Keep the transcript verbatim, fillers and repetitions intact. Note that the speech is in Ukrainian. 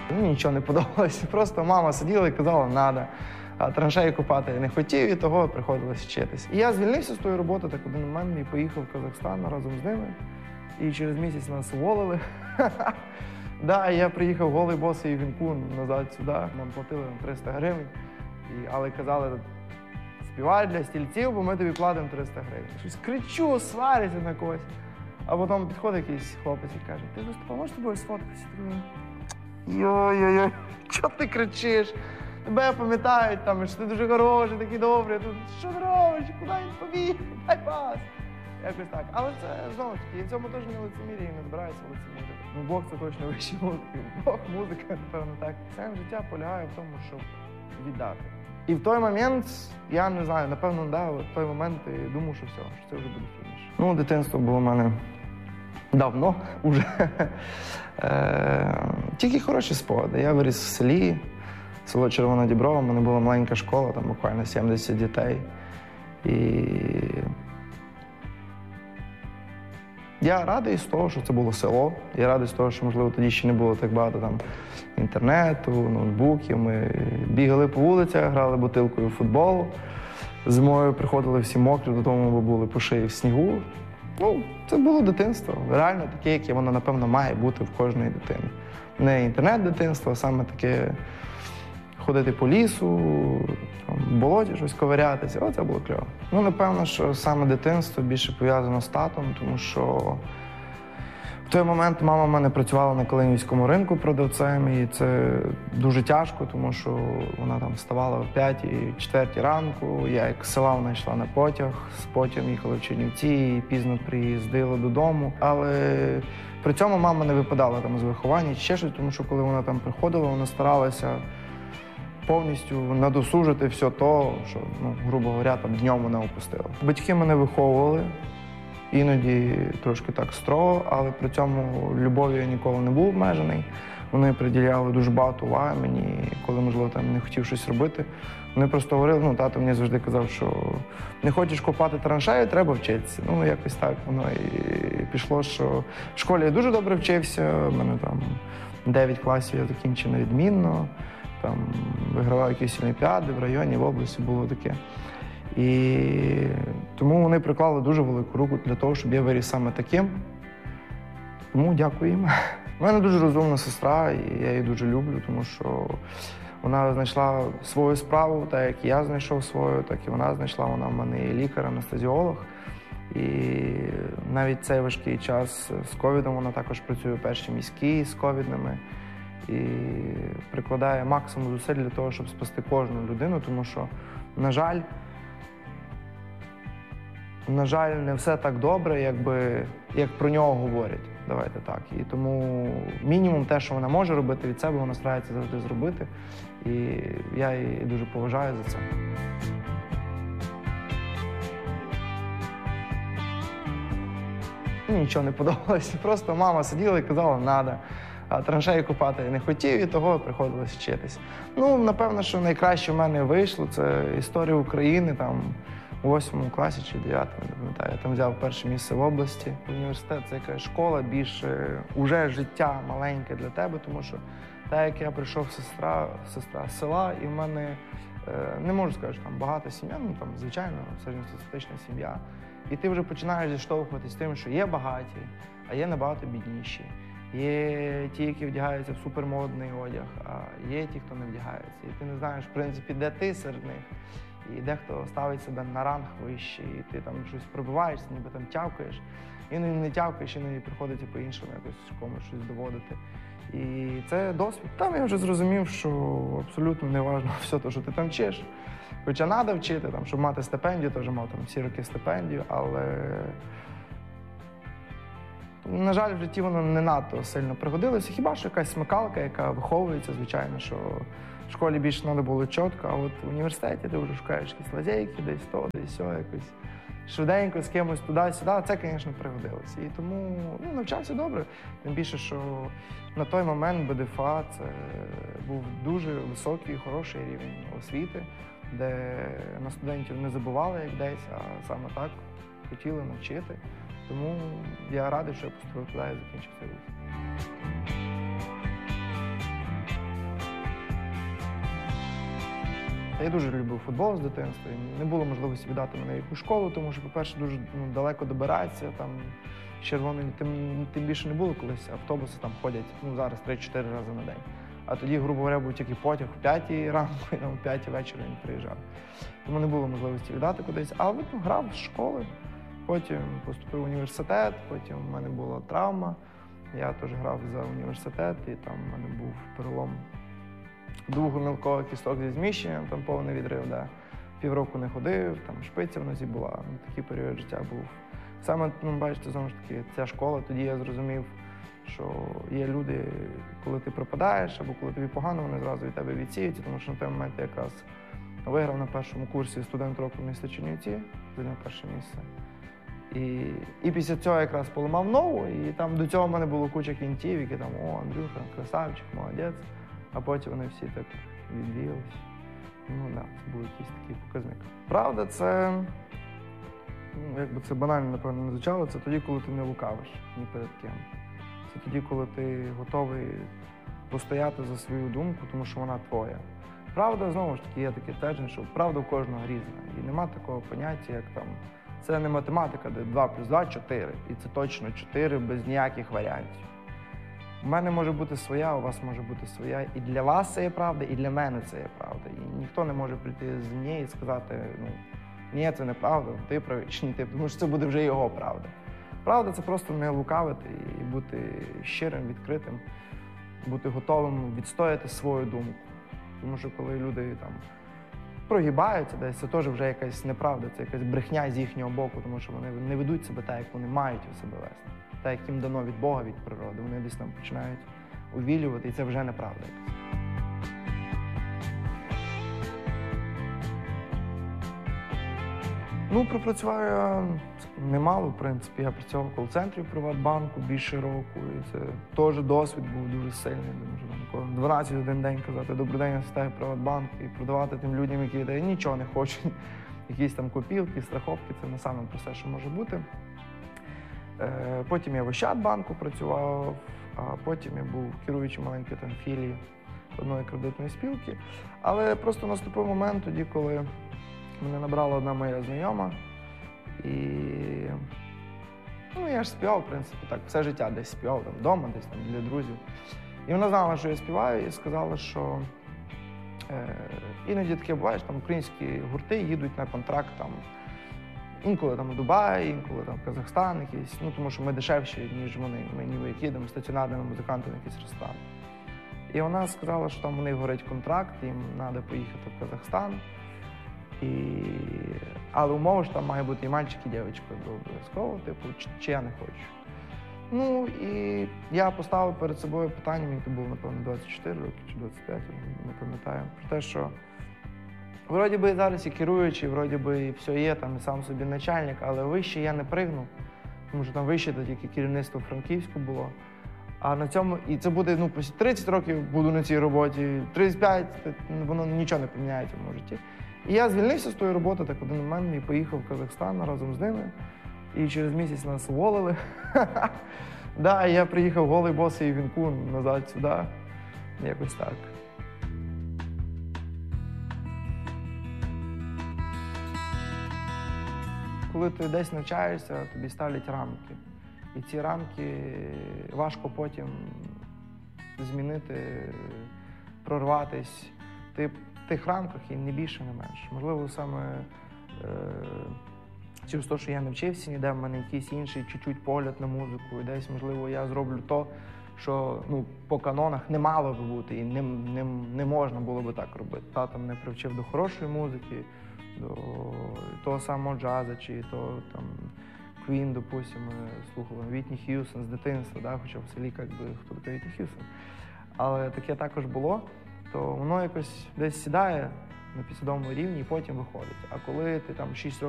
Мені нічого не подобалося, просто мама сиділа і казала «надо». А траншеї копати я не хотів, і того приходилось вчитись. І я звільнився з тої роботи так один момент і поїхав в Казахстан разом з ними. І через місяць нас уволили. Да, я приїхав голий босий вінку назад сюди. Нам платили триста гривень, і, але казали, співай для стільців, бо ми тобі платимо триста гривень. Щось кричу, сварюся на когось. А потім підходить якийсь хлопець і каже, ти виступав, можеш з тобою сфоткатися? Йой-йой-йой, чого ти кричиш? Тебе пам'ятають, там, що ти дуже хороший, такий добрий. Тут, що ти робиш? Куди він побіг? Дай пас. Якось так. Але це, знову ж таки, і в цьому теж не лицемір'я, і не збирається лицемір'я. Ну, Бог це точно вищий музики. Бог, музика, напевно, так. Сенс життя полягає в тому, щоб віддати. І в той момент, я не знаю, напевно, да, в той момент я думав, що все, що це вже буде фініш. Ну, дитинство було в мене давно вже. Тільки хороші спогади. Я виріс в селі, село Червона Діброва, в мене була маленька школа, там буквально сімдесят дітей. І я радий з того, що це було село. Я радий з того, що, можливо, тоді ще не було так багато там інтернету, ноутбуків. Ми бігали по вулицях, грали бутилкою в футбол. Зимою приходили всі мокрі, додому, бо були по шиї в снігу. Ну, це було дитинство. Реально таке, яке воно, напевно, має бути в кожної дитини. Не інтернет-дитинство, а саме таке ходити по лісу, там, в болоті щось ковирятися. О, це було кльово. Ну, напевно, що саме дитинство більше пов'язано з татом, тому що в той момент мама в мене працювала на Калинівському ринку продавцем, і це дуже тяжко, тому що вона там вставала в п'ятій, четвертій ранку, я як з села вона йшла на потяг, з потягом їхала в Чернівці і пізно приїздила додому. Але при цьому мама не випадала там з виховання чи ще щось, тому що коли вона там приходила, вона старалася повністю надосужити все то, що, ну, грубо говоря, там днем вона опустила. Батьки мене виховували, іноді трошки так строго, але при цьому любов'ю я ніколи не був обмежений. Вони приділяли дуже багато уваги мені, коли, можливо, там не хотів щось робити. Вони просто говорили, ну, тато мені завжди казав, що не хочеш копати траншею, треба вчитися. Ну, якось так воно і пішло, що в школі я дуже добре вчився, в мене там дев'ять класів я закінчив на відмінно, там вигравав якісь олімпіади в районі, в області було таке. І тому вони приклали дуже велику руку для того, щоб я виріс саме таким. Тому дякую їм. У мене дуже розумна сестра, і я її дуже люблю, тому що вона знайшла свою справу, так як я знайшов свою, так і вона знайшла. Вона в мене є лікар, анестезіолог. І навіть цей важкий час з ковідом вона також працює перші міські з ковідними. І прикладає максимум зусиль для того, щоб спасти кожну людину, тому що, на жаль, на жаль, не все так добре, якби, як про нього говорять. Давайте так. І тому мінімум те, що вона може робити від себе, вона старається завжди зробити. І я її дуже поважаю за це. Мені нічого не подобалося. Просто мама сиділа і казала «надо». А траншеї копати я не хотів, і того приходилось вчитись. Ну, напевно, що найкраще в мене вийшло – це історія України, там, у восьмому класі чи дев'ятому, не пам'ятаю. Я там взяв перше місце в області. Університет – це якась школа, більше уже життя маленьке для тебе, тому що так як я прийшов сестра, сестра з села, і в мене, не можу сказати, що там багата сім'я, ну там, звичайно, середньостатистична сім'я. І ти вже починаєш зіштовхуватись з тим, що є багаті, а є набагато бідніші. Є ті, які вдягаються в супермодний одяг, а є ті, хто не вдягається. І ти не знаєш, в принципі, де ти серед них. І дехто ставить себе на ранг вищий, і ти там щось пробиваєшся, ніби там тявкаєш. Іноді не тявкаєш, іноді приходиться по-іншому якось комусь щось доводити. І це досвід. Там я вже зрозумів, що абсолютно не важливо все те, що ти там вчиш. Хоча треба вчити, там, щоб мати стипендію, теж мав там всі роки стипендію, але на жаль, в житті воно не надто сильно пригодилося. Хіба що якась смикалка, яка виховується, звичайно, що в школі більше треба було чітко, а от в університеті ти вже шукаєш якісь лазейки, десь то, десь сьо, якось швиденько з кимось туди-сюди. Це, звісно, пригодилося. І тому ну, навчався добре. Тим більше, що на той момент БДФА це був дуже високий, хороший рівень освіти, де на студентів не забували як десь, а саме так хотіли навчити. Тому я радий, що я поступив туди і закінчив цей вуз. Я дуже любив футбол з дитинства, і не було можливості віддати мене в якусь школу, тому що, по-перше, дуже ну, далеко добиратися, там червоний, тим, тим більше не було колись, автобуси там ходять, ну, зараз три-чотири рази на день. А тоді, грубо говоря, був тільки потяг в п'ятій ранку, і там в п'ятій вечора він приїжджав. Тому не було можливості віддати кудись. Але ну, грав з школи, потім поступив в університет, потім в мене була травма. Я теж грав за університет, і там в мене був перелом двох гомілкових кісток зі зміщенням, там повний відрив, да. Півроку не ходив, там шпиця в нозі була, ну, такий період життя був. Саме, ну, бачите, знову ж таки, ця школа, тоді я зрозумів, що є люди, коли ти пропадаєш, або коли тобі погано, вони зразу від тебе відсіються, тому що на той момент я якраз виграв на першому курсі студент року міста Чернівці, зайняв перше місце. І, і після цього якраз поламав ногу, і там до цього в мене було куча кінтів, які там, о, Андрюха, красавчик, молодець, а потім вони всі так відвіялись. Ну так, да, це був якийсь такий показник. Правда, це, ну, якби це банально, напевно, не звучало, це тоді, коли ти не лукавиш ні перед ким. Це тоді, коли ти готовий постояти за свою думку, тому що вона твоя. Правда, знову ж таки, є таке твердження, що правда у кожного різна. І нема такого поняття, як там, це не математика, де два плюс два – чотири. І це точно чотири без ніяких варіантів. У мене може бути своя, у вас може бути своя. І для вас це є правда, і для мене це є правда. І ніхто не може прийти з мені і сказати, ну, ні, це неправда, ти правий, чи не ти, тому що це буде вже його правда. Правда – це просто не лукавити і бути щирим, відкритим, бути готовим відстояти свою думку. Тому що коли люди там прогибаються десь, це теж вже якась неправда, це якась брехня з їхнього боку, тому що вони не ведуть себе так, як вони мають у себе вести. Так, як їм дано від Бога, від природи. Вони десь там починають увілювати, і це вже неправда якась. Ну, пропрацював я немало, в принципі. Я працював в кол-центрі в Приватбанку більше року, і це теж досвід був дуже сильний. Тому що там дванадцять один день казати «Добрий день, я стаю в Приватбанк» і продавати тим людям, які я нічого не хочуть. Якісь там копілки, страховки – це не саме просте, що може бути. Потім я в Ощадбанку працював, а потім я був керуючим маленької там філії одної кредитної спілки. Але просто наступив момент тоді, коли мене набрала одна моя знайома, і ну, я ж співав, в принципі, так, все життя десь співав, там, вдома, десь там, для друзів. І вона знала, що я співаю, і сказала, що е, іноді таке буває, що там українські гурти їдуть на контракт там, інколи там у Дубаї, інколи там в Казахстан якийсь, ну, тому що ми дешевші, ніж вони. Ми ніби як їдемо стаціонарними музикантами в якийсь ресторан. І вона сказала, що там у них горить контракт, їм треба поїхати в Казахстан. І... Але умова, що там має бути і мальчик, і дівчинка обов'язково, типу, чи, чи я не хочу. Ну, і я поставив перед собою питання, мені було, напевно, двадцять чотири роки чи двадцять п'ять, не пам'ятаю, про те, що вроді би зараз і керуючий, вроді би і все є, там і сам собі начальник, але вище я не пригну, тому що там вище то тільки керівництво Франківську було. А на цьому, і це буде, ну, тридцять років буду на цій роботі, тридцять п'ять, воно нічого не поміняється в моєму житті. І я звільнився з тої роботи так один момент і поїхав в Казахстан разом з ними. І через місяць нас уволили. Да, я приїхав голий, босий і вінку назад сюди. Якось так. Коли ти десь навчаєшся, тобі ставлять рамки. І ці рамки важко потім змінити, прорватись. Ти в тих рамках і не більше, не менше. Можливо, саме е, через те, що я не вчився ніде, в мене якийсь інший чуть-чуть погляд на музику. І десь, можливо, я зроблю то, що ну, по канонах не мало би бути і не, не, не можна було би так робити. Тато мене привчив до хорошої музики, до того самого джазу, чи то там Queen, допустимо, слухали Вітні Х'юстон з дитинства, да? Хоча в селі, як би, хто такий Вітні Х'юстон. Але таке також було, то воно якось десь сідає на підсвідомому рівні і потім виходить. А коли ти там шість років